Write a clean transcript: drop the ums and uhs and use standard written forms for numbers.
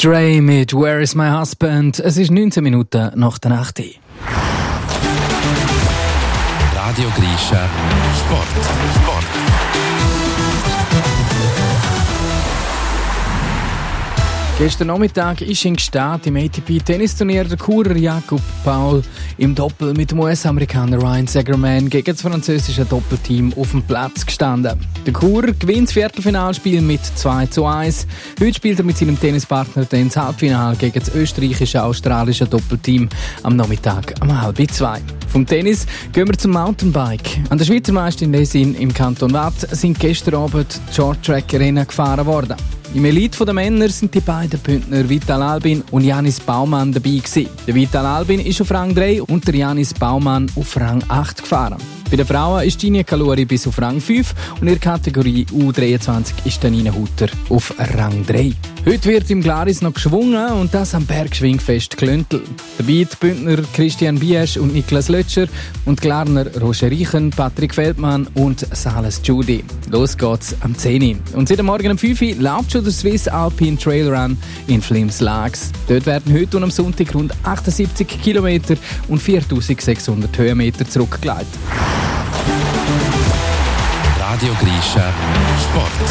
Dre mit Where is my husband? Es ist 19 Minuten nach der Nacht. Radio Grisha Sport. Gestern Nachmittag ist in Gstaad im ATP-Tennisturnier der Churer Jakob Paul im Doppel mit dem US-Amerikaner Ryan Segerman gegen das französische Doppelteam auf dem Platz gestanden. Der Churer gewinnt das Viertelfinalspiel mit 2:1. Heute spielt er mit seinem Tennispartner dann das Halbfinale gegen das österreichische-australische Doppelteam am Nachmittag um 1:30. Vom Tennis gehen wir zum Mountainbike. An der Schweizer Meisterin im Kanton Waadt sind gestern Abend die Short-Track-Rennen gefahren worden. Im Elite der Männer sind die beiden Bündner Vital Albin und Janis Baumann dabei gewesen. Der Vital Albin ist auf Rang 3 und der Janis Baumann auf Rang 8 gefahren. Bei den Frauen ist Gini Kaluri bis auf Rang 5 und in der Kategorie U23 ist Nina Hutter auf Rang 3. Heute wird im Glaris noch geschwungen und das am Bergschwingfest Glöntel. Dabei die Bündner Christian Biesch und Niklas Lötscher und die Glarner Roger Reichen, Patrick Feldmann und Sales Judy. Los geht's am 10 Uhr. Und seit Morgen um 5 Uhr läuft schon der Swiss Alpine Trail Run in Flims-Lags. Dort werden heute und am Sonntag rund 78 Kilometer und 4600 Höhenmeter zurückgelegt. Radio Grisha Sport.